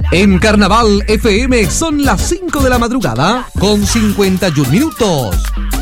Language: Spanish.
En Carnaval FM son las 5 de la madrugada con 51 minutos.